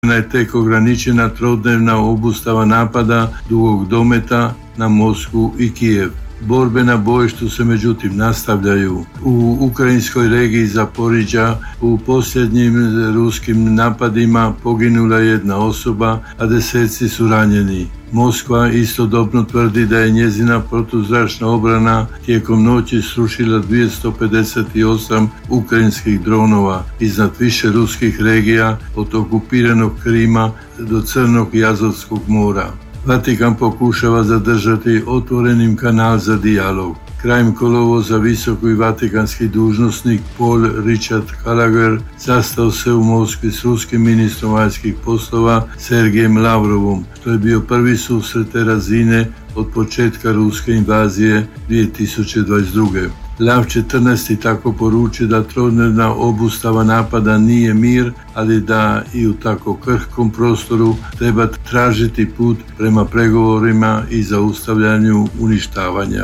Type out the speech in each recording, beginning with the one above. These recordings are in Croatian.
je tek ograničena trodnevna obustava napada dugog dometa na Moskvu i Kijev. Borbe na bojištu se međutim nastavljaju. U ukrajinskoj regiji Zaporiđa u posljednjim ruskim napadima poginula je jedna osoba, a deseci su ranjeni. Moskva istodobno tvrdi da je njezina protuzračna obrana tijekom noći srušila 258 ukrajinskih dronova iznad više ruskih regija od okupiranog Krima do Crnog i Azovskog mora. Vatikan pokušava zadržati otvorenim kanal za dijalog. Krajem kolovoza visoki vatikanski dužnosnik Paul Richard Gallagher sastao se u Moskvi s ruskim ministrom vanjskih poslova Sergejem Lavrovom, što je bio prvi susret te razine od početka ruske invazije 2022. Lav 14. tako poručuje da trodnevna obustava napada nije mir, ali da i u tako krhkom prostoru treba tražiti put prema pregovorima i zaustavljanju uništavanja.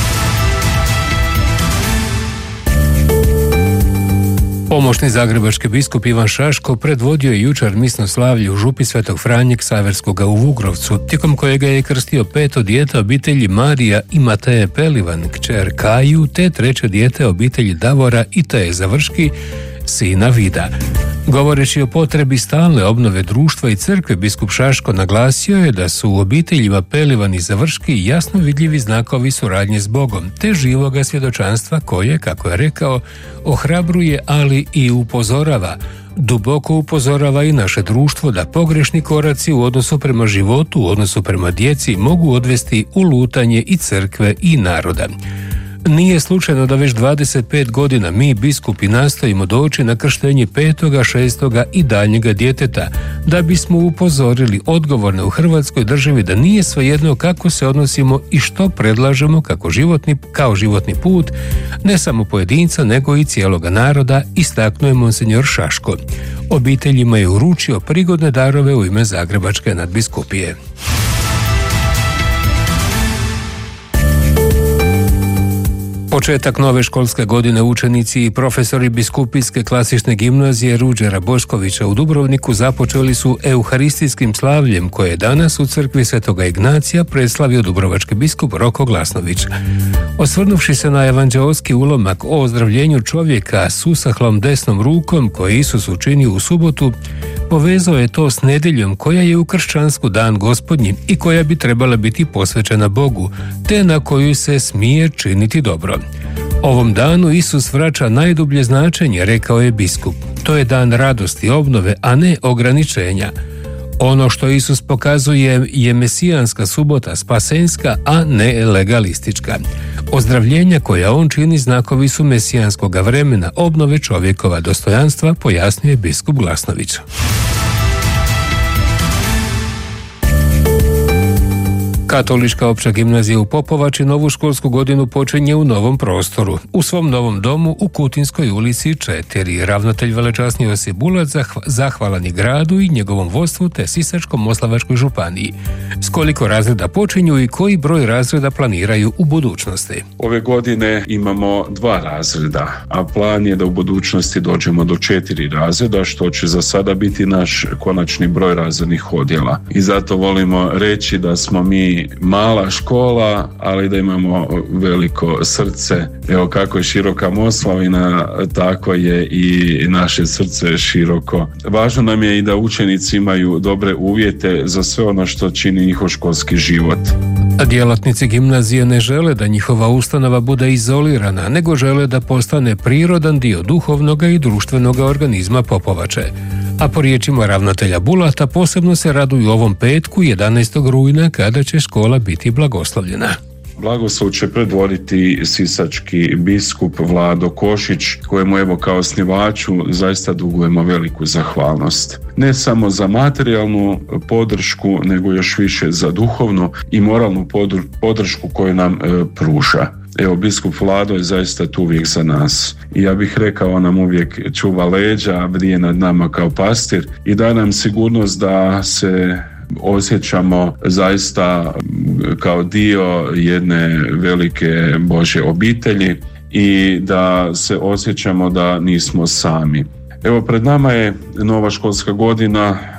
Pomoćni zagrebački biskup Ivan Šaško predvodio je jučer misno slavlje u župi Svetog Franje Ksaverskoga u Vugrovcu, tijekom kojega je krstio 5. dijete obitelji Marija i Mateje Pelivan, kćer Kaju, te 3. dijete obitelji Davora i Teje Završki, sina Vida. Govoreći o potrebi stalne obnove društva i crkve, biskup Šaško naglasio je da su u obiteljima Pelivan i Završki jasno vidljivi znakovi suradnje s Bogom, te živoga svjedočanstva koje, kako je rekao, ohrabruje, ali i upozorava. Duboko upozorava i naše društvo da pogrešni koraci u odnosu prema životu, u odnosu prema djeci mogu odvesti u lutanje i crkve i naroda. Nije slučajno da već 25 godina mi, biskupi, nastojimo doći na krštenje 5., 6. i daljnjega djeteta, da bismo upozorili odgovorne u Hrvatskoj državi da nije svejedno kako se odnosimo i što predlažemo kao životni put, ne samo pojedinca, nego i cijeloga naroda, istaknuo je monsinjor Šaško. Obiteljima je uručio prigodne darove u ime Zagrebačke nadbiskupije. Početak nove školske godine učenici i profesori Biskupijske klasične gimnazije Ruđera Boškovića u Dubrovniku započeli su euharistijskim slavljem koje je danas u crkvi Svetoga Ignacija predstavio dubrovački biskup Roko Glasnović. Osvrnuvši se na evanđeolski ulomak o ozdravljenju čovjeka s usahlom desnom rukom koje Isus učinio u subotu, povezao je to s nedjeljom koja je u kršćansku dan Gospodnji i koja bi trebala biti posvećena Bogu, te na koju se smije činiti dobro. Ovom danu Isus vraća najdublje značenje, rekao je biskup. To je dan radosti, obnove, a ne ograničenja. Ono što Isus pokazuje je mesijanska subota, spasenska, a ne legalistička. Ozdravljenja koja on čini znakovi su mesijanskoga vremena, obnove čovjekova dostojanstva, pojasnjuje biskup Glasnović. Katolička opća gimnazija u Popovači novu školsku godinu počinje u novom prostoru. U svom novom domu u Kutinskoj ulici 4. Ravnatelj velečasni Josip Bulac zahvalan je gradu i njegovom vodstvu te Sisačko-moslavačkoj županiji. S koliko razreda počinju i koji broj razreda planiraju u budućnosti? Ove godine imamo 2 razreda, a plan je da u budućnosti dođemo do 4 razreda, što će za sada biti naš konačni broj razrednih odjela. I zato volimo reći da smo mi mala škola, ali da imamo veliko srce. Evo kako je široka Moslavina, tako je i naše srce široko. Važno nam je i da učenici imaju dobre uvjete za sve ono što čini njihov školski život. A djelatnici gimnazije ne žele da njihova ustanova bude izolirana, nego žele da postane prirodan dio duhovnog i društvenog organizma Popovače. A po riječima ravnatelja Bulata posebno se raduju ovom petku 11. rujna kada će škola biti blagoslovljena. Blagoslov će predvoditi sisački biskup Vlado Košić, kojemu evo kao osnivaču zaista dugujemo veliku zahvalnost. Ne samo za materijalnu podršku, nego još više za duhovnu i moralnu podršku koju nam pruža. Evo, biskup Vlado je zaista tu uvijek za nas. I ja bih rekao, on nam uvijek čuva leđa, brije nad nama kao pastir i daje nam sigurnost da se osjećamo zaista kao dio jedne velike Božje obitelji i da se osjećamo da nismo sami. Evo, pred nama je nova školska godina